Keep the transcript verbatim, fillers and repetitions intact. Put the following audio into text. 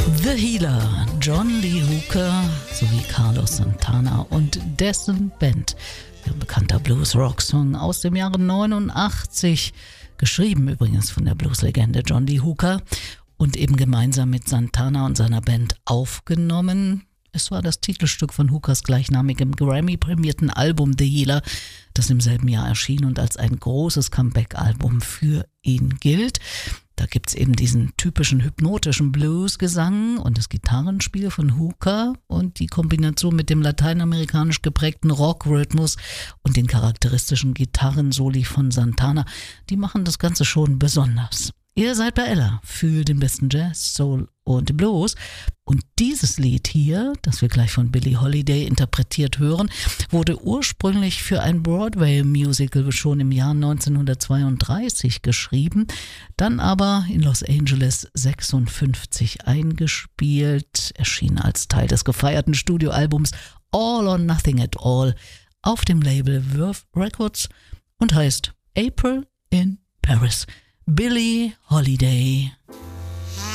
The Healer, John Lee Hooker sowie Carlos Santana und dessen Band. Ein bekannter Blues-Rock-Song aus dem Jahre neunundachtzig, geschrieben übrigens von der Blues-Legende John Lee Hooker und eben gemeinsam mit Santana und seiner Band aufgenommen. Es war das Titelstück von Hookers gleichnamigem Grammy-prämierten Album The Healer, das im selben Jahr erschien und als ein großes Comeback-Album für ihn gilt. Da gibt es eben diesen typischen hypnotischen Blues-Gesang und das Gitarrenspiel von Hooker und die Kombination mit dem lateinamerikanisch geprägten Rock-Rhythmus und den charakteristischen Gitarrensoli von Santana, die machen das Ganze schon besonders. Ihr seid bei Ella für den besten Jazz, Soul und Blues. Und dieses Lied hier, das wir gleich von Billie Holiday interpretiert hören, wurde ursprünglich für ein Broadway-Musical schon im Jahr neunzehnhundertzweiunddreißig geschrieben, dann aber in Los Angeles sechsundfünfzig eingespielt, erschien als Teil des gefeierten Studioalbums All or Nothing at All auf dem Label Verve Records und heißt April in Paris. Billie Holiday.